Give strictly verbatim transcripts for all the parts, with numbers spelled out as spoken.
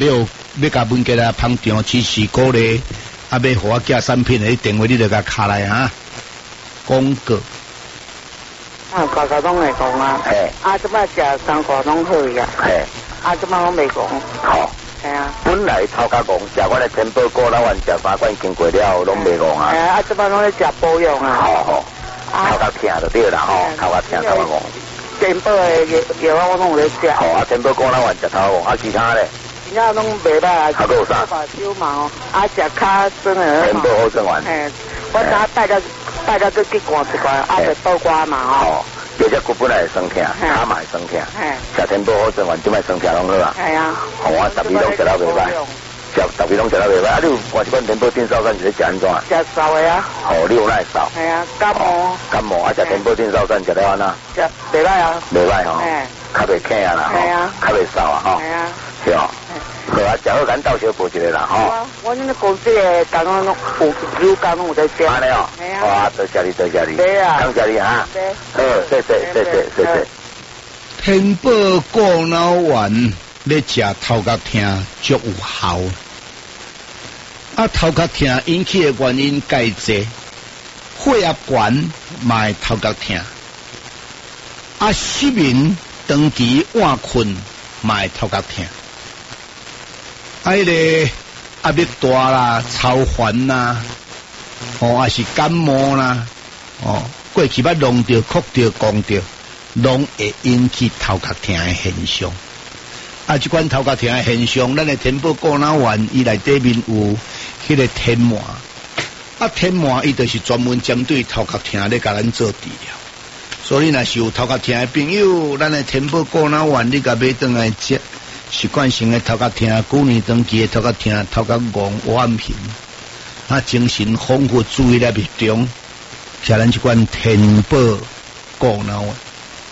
要要甲文杰来捧场支持鼓励，啊，要互我寄产品的电话你就甲卡来哈。广告。 啊，大家拢会讲啊。 嘿。 啊，即摆食三块拢好呀。 嘿。 啊，即摆拢袂讲。 好。 系啊。 本来头家讲，食我的天宝果老丸食三罐经过了，拢袂讲啊。 哎啊，即摆拢咧食保养啊。 好好。头家听就对啦吼，头家听头家讲。 天宝的药药我拢有咧食。 好啊，天宝果老丸食头讲，啊其他咧？ 其他拢袂歹啊。 还有啥？ 发烧嘛吼，啊食卡真的。 天宝好生丸。 嘿，我今带个带个去去灌一罐，啊就倒瓜嘛吼。 有些骨本来会酸痛，脚嘛会酸痛。食天宝好生丸，即摆酸痛拢好啊。系啊。好啊，十二拢食到袂歹。食十二拢食到袂歹，啊！你有换一罐天宝定少散，是咧食安怎？ 食少的啊。哦， 你有哪会少？ 系啊，感冒。 感冒啊！食天宝定少散食了安那？ 食袂歹啊。 袂歹吼。嘿。较袂轻啊啦吼。系啊。较袂少啊吼。系啊。是哦。好啊，食好咱斗小补一个啦吼。啊， 我恁公司的工拢有有工拢有在食。 安尼哦。 系啊。 哇，多谢你，多谢你。 对啊。 感谢你哈。对。好，谢谢，谢谢，谢谢。 天宝过脑丸咧食头壳疼足有效。啊，头壳疼引起的原因介济，血压高嘛会头壳疼，啊，失眠、长期晚困嘛会头壳疼，啊，迄个压力大啦、操烦啦，哦，还是感冒啦，哦，过去捌弄着、哭着、讲着，拢会引起头壳疼的现象。啊，这款头壳疼的现象，咱的天宝过脑丸伊内底面有迄个天麻，啊，天麻伊就是专门针对头壳疼咧，甲咱做治疗。所以若是有头壳疼的朋友，咱的天宝过脑丸，你甲买转来食，习惯性的头壳疼、久年长期的头壳疼、头壳戆、晚频，啊，精神丰富、注意力集中，食咱这款天宝过脑丸。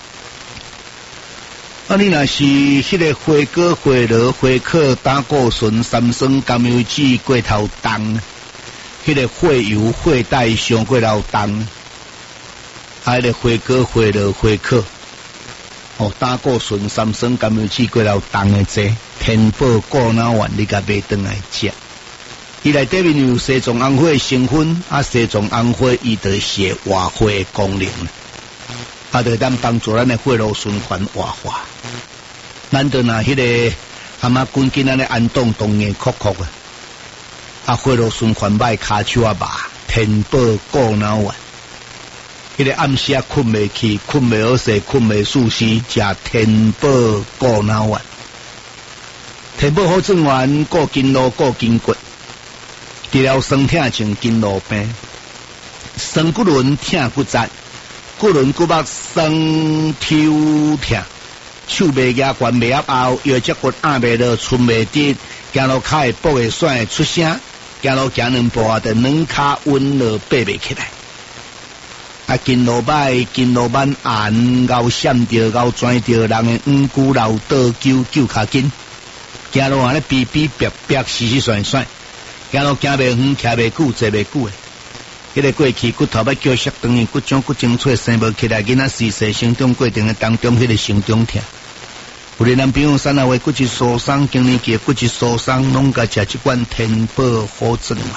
啊，你若是迄个花果、花螺、花壳、胆固醇、三酸甘油酯过头重，迄个血油、血带上过头重，啊，迄个花果、花螺、花壳，哦，胆固醇、三酸甘油酯过头重的这天宝过脑丸，你甲买转来食。伊内底面有西藏红花成分，啊，西藏红花伊就是活血的功能。啊，就咱帮助咱的血路循环活化，咱就拿迄个阿妈滚紧咱的安动动眼哭哭啊，啊，血路循环歹，骹手啊麻，天宝过脑丸，迄个暗时啊困袂去，困袂好势，困袂舒适，食天宝过脑丸，天宝好转丸，过筋络，过筋骨，治疗酸痛像筋络病，酸骨轮痛骨折。骨轮骨膜酸抽痛，手袂夹悬袂压后，腰脊骨压袂落，寸袂直，行路骹会跛会甩会出声，行路行两步啊，就软骹稳落爬袂起来。啊，筋络歹，筋络慢硬，咬闪着，咬拽着，人的五骨老倒揪揪骹筋，行路啊咧逼逼逼逼，死死甩甩，行路行袂远，徛袂久，坐袂久诶。迄个过去骨头要叫削长，骨种骨精粹生无起来，囡仔四岁成长过程的当中，迄个成长痛。有的男朋友三啊位骨质疏松，经年期骨质疏松，拢甲食即款天宝好转丸。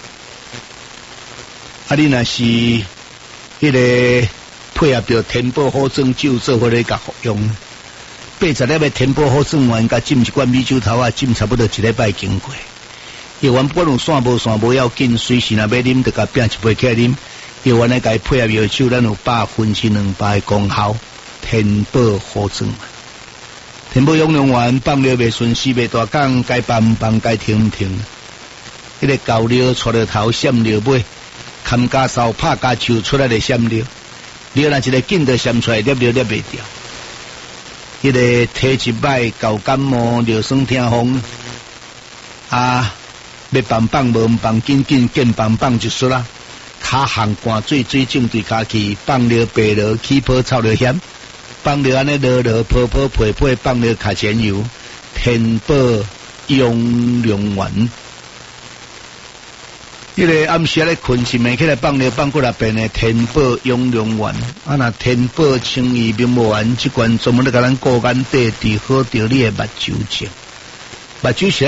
啊，你若是迄个配合着天宝好转酒做伙咧甲服用，八十粒的天宝好转丸，甲浸一罐米酒头啊，浸差不多一礼拜经过。药丸不管有散无散无要紧，随时若要啉，就甲拼一杯起来啉。药丸来甲伊配合药酒，咱有百分之两百的功效。天宝好转丸，天宝养龙丸放疗袂顺时袂大讲，该放放，该停唔停。迄、那个高疗出了头，闪了尾，砍家扫拍家手出来的闪了，了若一个劲就闪出来，粒了粒袂掉。迄、那个体质歹，高感冒，尿酸痛风啊。要棒棒无棒，紧紧见棒棒就输啦。骹行寒水水肿对骹去，放了白了起泡臭了险，放了安尼落落泡泡配配，放了卡前油，天宝养龙丸。迄、那个暗时咧困是袂起来放了放过来变的天宝养龙丸，啊那天宝清怡明目丸，即款专门咧甲咱顾眼底治好着你的目睭症。 目睭是